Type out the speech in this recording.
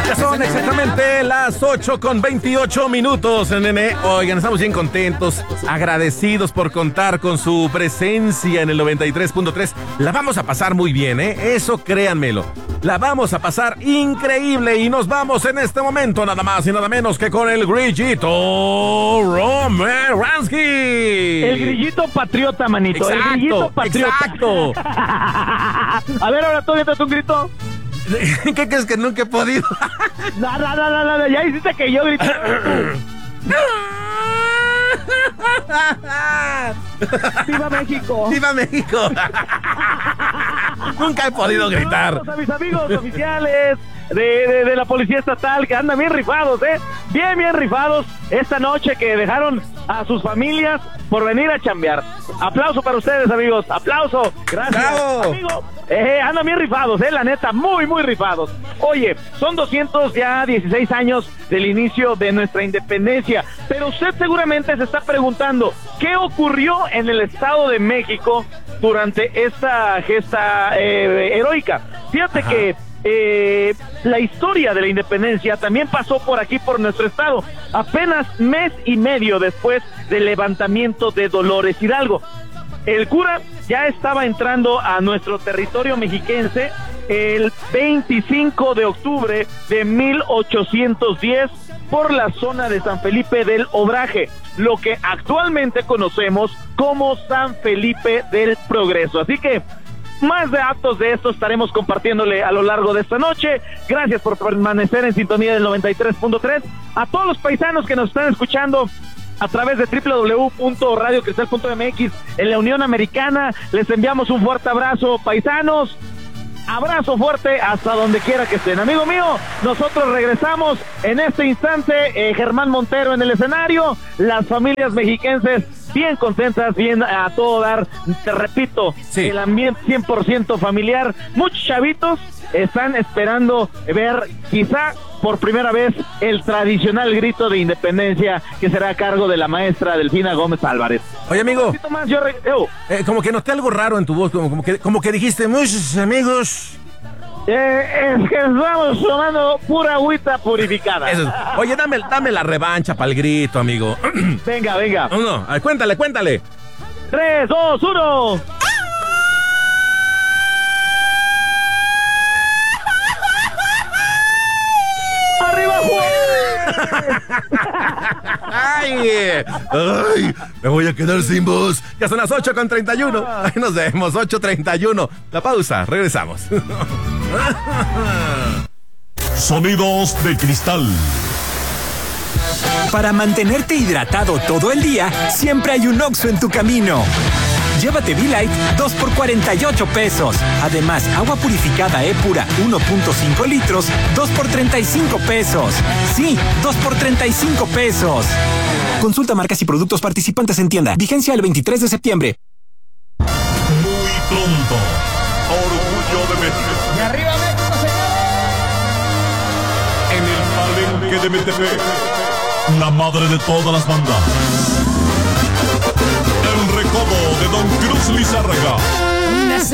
Ya son exactamente las 8:28, nene. Oigan, estamos bien contentos, agradecidos por contar con su presencia en el 93.3. La vamos a pasar muy bien, eso créanmelo. La vamos a pasar increíble y nos vamos en este momento nada más y nada menos que con el grillito Romeransky. El grillito patriota, manito. Exacto, el grillito patriota. Exacto. A ver, ahora tú aviéntate un grito. ¿Qué crees que nunca he podido? No, ya hiciste que yo grité. ¡Viva México! ¡Viva México! Nunca he podido gritar. A mis amigos oficiales de la Policía Estatal que andan bien rifados, bien rifados esta noche, que dejaron a sus familias por venir a chambear. Aplauso para ustedes, amigos. Aplauso. Gracias. ¡Bravo! Amigo, andan bien rifados, la neta, muy rifados. Oye, son 216 años del inicio de nuestra independencia, pero usted seguramente se está preguntando, ¿qué ocurrió en el Estado de México durante esta gesta heroica? Fíjate que la historia de la independencia también pasó por aquí, por nuestro estado, apenas mes y medio después del levantamiento de Dolores Hidalgo. El cura ya estaba entrando a nuestro territorio mexiquense el 25 de octubre de 1810 por la zona de San Felipe del Obraje, lo que actualmente conocemos como San Felipe del Progreso. Así que más datos de esto estaremos compartiéndole a lo largo de esta noche. Gracias por permanecer en sintonía del 93.3. A todos los paisanos que nos están escuchando a través de www.radiocristal.mx en la Unión Americana, les enviamos un fuerte abrazo, paisanos. Abrazo fuerte hasta donde quiera que estén. Amigo mío, nosotros regresamos en este instante. Germán Montero en el escenario, las familias mexiquenses bien contentas, bien a todo dar. Te repito, sí, el ambiente 100% familiar. Muchos chavitos están esperando ver quizá por primera vez el tradicional grito de independencia, que será a cargo de la maestra Delfina Gómez Álvarez. Oye, amigo, más, como que noté algo raro en tu voz, como que dijiste muchos amigos. Es que estamos tomando pura agüita purificada. Eso es. Oye, dame la revancha para el grito, amigo. Venga. No, cuéntale. 3, 2, 1. ¡Ay! Me voy a quedar sin voz. Ya son las 8:31. Ahí nos vemos, 8:31. La pausa, regresamos. Sonidos de cristal. Para mantenerte hidratado todo el día, siempre hay un Oxxo en tu camino. Llévate V-Light 2 por 48 pesos. Además, agua purificada E-Pura 1.5 litros, 2 por 35 pesos. Sí, 2 por 35 pesos. Consulta marcas y productos participantes en tienda. Vigencia el 23 de septiembre. Muy pronto. Orgullo de México. ¡Y arriba México, señores! En el palenque de Metepec, la madre de todas las bandas. El recodo de Don Cruz Lizárraga.